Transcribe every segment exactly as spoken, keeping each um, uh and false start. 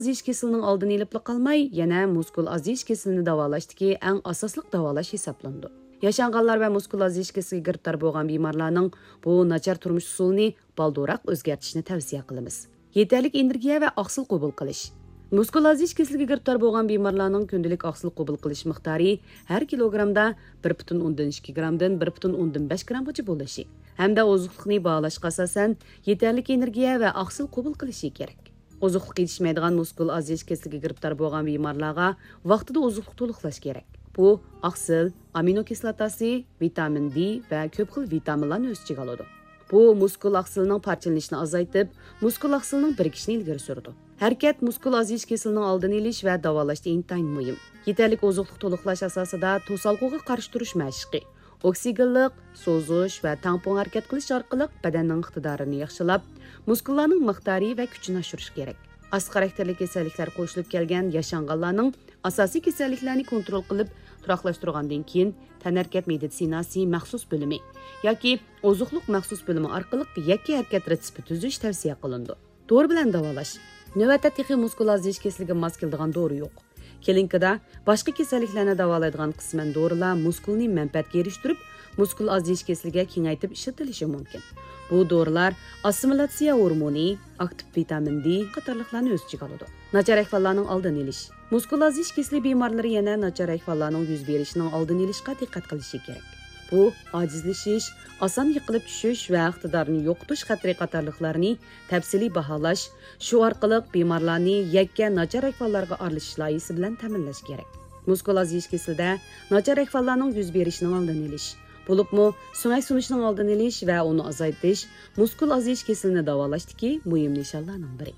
aziyish kesilining oldini olib qolmay, yana muskul aziyish kesilini davolashdagi eng asosli davolash hisoblandi. Yaşanğanlar va muskul aziyish kesiliga giriftar bo'lgan bemorlarning bu nachar turmush usulini balduroq o'zgartirishni tavsiya qilamiz. Yetarlik energiya va oqsil qabul qilish. Muskul aziyish kesiliga giriftar bo'lgan bemorlarning kundalik oqsil qabul qilish miqdori har kilogrammda bir butun o'ndan ikki grammdan bir butun o'ndan besh grammgacha bo'lishi hamda oziqlikni bağlashga asosan yetarlik energiya va oqsil qabul qilishi kerak. Oziqlik yetishmaydigan muskul aziyish kesiliga giriftar bo'lgan bemorlarga vaqtida oziqlik to'liqlash kerak. Bu oqsil, amino kislotasi, vitamin D va ko'p xil vitaminlarni o'z ichiga oladi. Bu muskul oqsilining parchalanishini azaytib, muskul oqsilining birikishini ilgari suradi. Harakat muskul aziyish kesilining oldini olish va davolashda intayin muhim. Yetarlik oziqlik to'liqlash asosida to'salg'uga qarshi turish mashqi, oksigenlik, so'zish va tampon harakat qilish orqali badanning iqtidorini yaxshilab, muskullarning miqdori va kuchini oshirish kerak. As xarakterli kasalliklar qo'shilib kelgan yaşanğanlarning asosiy kasalliklarni kontrol qilib turaqlashtirgandan keyin tanarkat meditsinasi maxsus bo'limi yoki oziqlik maxsus bo'limi orqali yakka harakat retsepti tuzish tavsiya qilindi. Dori bilan davolash. Navbatda texi muskul aziyish kesiliga mos keladigan dori yo'q. Kelinkada boshqa kasalliklarni davolaydigan qisman dorilar muskulni manfaatga erishtirib, muskul aziyish kesiliga kengaytib ishlatilishi mumkin. Bu dorilar assimilyatsiya hormoni, aktiv vitamin D qatorliqlarni o'z ichiga oladi. Nachar ahvollarning oldini olish. Muskul aziyish kesili bemorlari yana nachar ahvollarning yuz berishining oldini olishga diqqat qilishi kerak. Bu ojizlashish, oson yiqilib tushish va iqtidorni yo'qotish xatri qatorliqlarni tafsiliy baholash, shu orqali bemorlarni yakka nachar ahvollarga aralashish loyihasi bilan ta'minlash kerak. Muskul aziyish kesilida nachar ahvollarning yuz berishining oldini olish bo'libmi, so'ngak sunishning oldini olish va uni azaytish muskul aziyish kesilini davolashdagi muhim nishonlarning biri.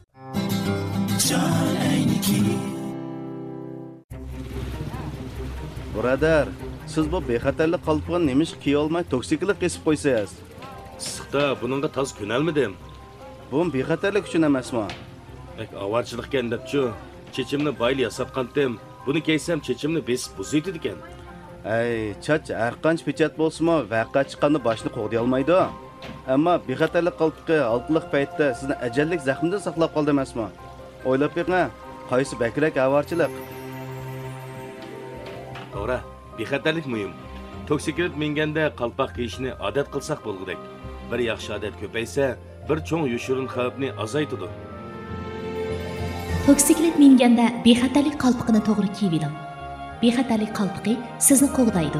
Birodar, siz bu bexatarlik qalpini nemish kiy olmay toksiklik kesib qo'ysangiz. Issiqda buningga toz ko'nalmidim. Bu bexatarlik uchun emasmi? Ek avarchilikka debchi, chechimni bayli yasatqandim. Buni keysam chechimni besib buzaydi ekan. Ay, chach har qancha pechat bo'lsa-mo, vaqa chiqqanda boshni qo'g'day olmaydi. Ammo bexatarlik qalpqi oltliq paytda sizni ajallik zaxmdan saqlab qoldi emasmi? O'ylab beqing, qaysi bakrak avarchilik? To'g'ri, bexatarlik muhim. Toksiklik minganda qalpoq kiyishni odat qilsak bo'lgudek. Bir yaxshi odat ko'paysa, bir cho'ng yoshirin xavfni azaytadi. Toksiklik minganda bexatarlik qalpoqini to'g'ri kiyib oling. Bexatarlik qalpoqi sizni qo'g'daydi.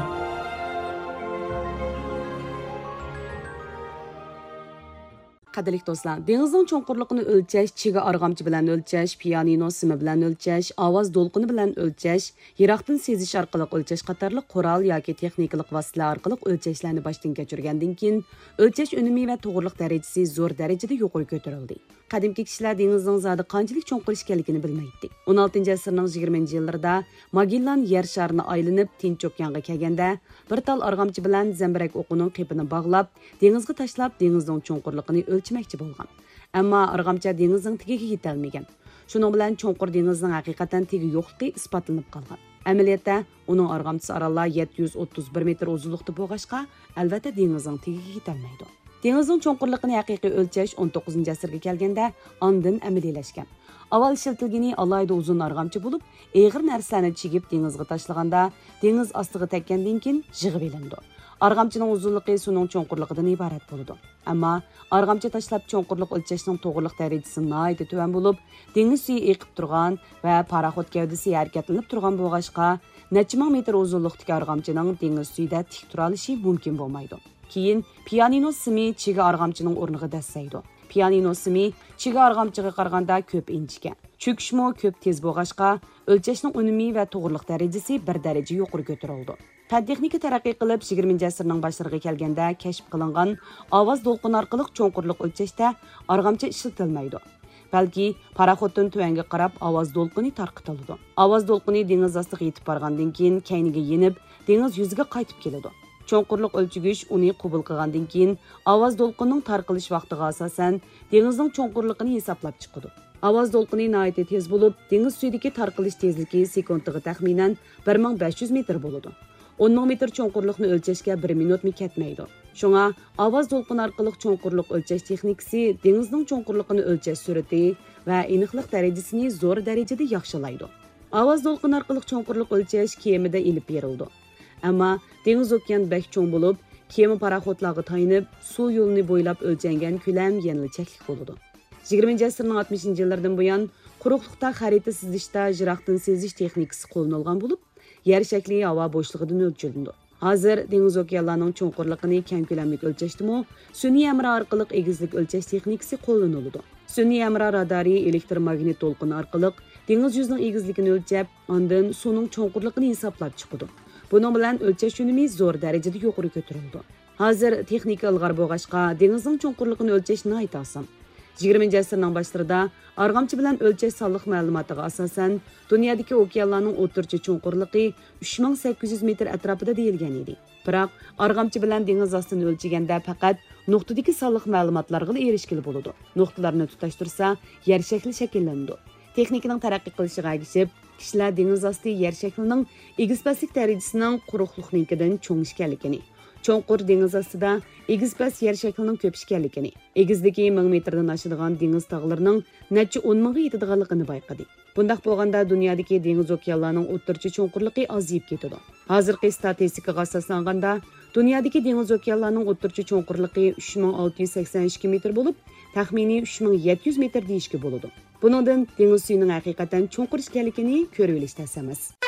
Qadrli do'stlar, dengizning cho'nqurligini o'lchash, chiga arg'amchi bilan o'lchash, pianino simi bilan o'lchash, ovoz to'lqini bilan o'lchash, yiroqdan sezish orqali o'lchash qatorliq qurol yoki texnikalik vositalar orqali o'lchashlarni boshdan kechirgandan keyin o'lchash unumi va to'g'rilik darajasi zo'r darajada yuqori ko'tarildi. Qadimki kishilar dengizning zodi qanchalik cho'nqur ekanligini bilmaydi. o'n oltinchi asrning yigirmanchi yillarida Magellan yer sharini aylanib Tinch okeanga kelganda bir tal arg'amchi bilan zambarak o'qining qepini bog'lab, dengizga tashlab dengizning cho'nqurligini o'lchmoqchi bo'lgan. Ammo arg'amchi dengizning tagiga yetolmagan. Shuning bilan cho'nqur dengizning haqiqatan tegi yo'qligi isbotlanib qolgan. Amaliyotda uning arg'amchisi orallar yetti yuz o'ttiz bir metr uzunlikda bo'lg'achqa, albatta dengizning tagiga yetolmaydi. Dengizning cho'nqurligini haqiqiy o'lchash o'n to'qqizinchi asrga kelganda ondan amaliylashgan. Avval ishlatilgani alayda uzun arg'amchi bo'lib, eg'ir narsalarni chigib dengizga tashlaganda, dengiz ostiga tekkandan keyin yig'ib elindi. Arg'amchining uzunligi suning cho'nqurligidan iborat bo'ladi. Ammo arg'amchi tashlab cho'nqurlik o'lchashning to'g'rilik darajasi nihoyatda tuvan bo'lib, dengiz suvi eqib turgan va paraxod gavdasi harakatlanib turgan bo'lg'achqa, necha ming metr uzunlikdagi arg'amchining dengiz suvida tik tura olishi mumkin bo'lmaydi. Keyin pianino simi chiga arg'amchining o'rniga dassaydi. Pianino simi chiga arg'amchiga qaraganda ko'p inchgan. Cho'kishmo ko'p tez bo'lg'achqa, o'lchashning unumi va to'g'rilik darajasi bir daraja yuqori ko'tarildi. Fan texnika taraqqiy qilib yigirmanchi asrning boshlariga kelganda kashf qilingan ovoz to'lqini orqali cho'nqurlik o'lchashda arg'amchi ishlatilmaydi. Balki paraxoddan tuvanga qarab ovoz to'lqini tarqitiladi. Ovoz to'lqini dengiz ostiga yetib borgandan keyin kayniga yenib, dengiz yuziga qaytib keladi. Cho'nqurlik o'lchigich uni qabul qilgandan keyin ovoz to'lqinining tarqalish vaqtiga asosan dengizning cho'nqurligini hisoblab chiqadi. Ovoz to'lqini nihoyatda tez bo'lib, dengiz suyidagi tarqalish tezligi sekundiga taxminan bir ming besh yuz metr bo'ladi. o'n ming metr cho'nqurlikni o'lchashga bir minutmi ketmaydi. Шуңа ovoz to'lqini orqali cho'nqurlik o'lchash texnikasi dengizning cho'nqurligini o'lchash sur'ati va aniqlik darajasini zo'r darajada yaxshilaydi. Ovoz to'lqini orqali cho'nqurlik o'lchash kemada ilib berildi. Ammo dengiz okean bak cho'ng bo'lib, kema paraxodlarga tayinib, suv yo'lini bo'ylab o'lchangan ko'lam yanada cheklik bo'ladi. yigirmanchi asrning oltmishinchi yillaridan buyon quruqlikda xarita sizishda jiroqdan sezish texnikasi qo'llanilgan bo'lib, yer shakli havo bo'shlig'idan o'lchildi. Hozir dengiz okeanlarning cho'nqurligini keng ko'lamli o'lchashdimi, sun'iy amra orqali egizlik o'lchash texnikasi qo'llaniladi. Sun'iy amra radari elektromagnit to'lqini orqali dengiz yuzining egizligini o'lchab, ondan suvning cho'nqurligini hisoblab chiqadi. Buning bilan o'lchash unumi zo'r darajada yuqori ko'tarildi. Hozir texnika ilg'or bo'lg'achqa dengizning cho'nqurligini o'lchash nihoyat oson. yigirmanchi asrning boshlarida arg'amchi bilan o'lchash sonliq ma'lumotiga asosan dunyodagi okeanlarning o'rtacha cho'nqurligi uch ming sakkiz yuz metr atrofida deyilgan edi. Biroq arg'amchi bilan dengiz ostini o'lchaganda faqat nuqtadagi sonliq ma'lumotlarga erishgili bo'ladi. Nuqtalarni tutashtirsa, yer shakli shakllandi. Texnikaning taraqqiy qilishiga ergishib, kishilar dengiz osti yer shaklining egizpaslik darajasining quruqliknikidan cho'ng ekanligini, cho'nqur dengiz ostida egizpas yer shaklining ko'p ekanligini, egizligi ming metrdan oshadigan dengiz tog'larining necha o'n mingga yetadiganligini bayqadi. Bundaq bo'lganda dunyodagi dengiz okeanlarning o'rtacha cho'nqurligi ozayib ketadi. Hozirgi statistikaga asoslanganda dunyodagi dengiz okeanlarning o'rtacha cho'nqurligi uch ming olti yuz sakson ikki metr bo'lib, taxminiy uch ming yetti yuz metr deyishga bo'ladi. Buningdan dengiz suyining haqiqatan cho'nqur ekanligini ko'rib olish tas emas.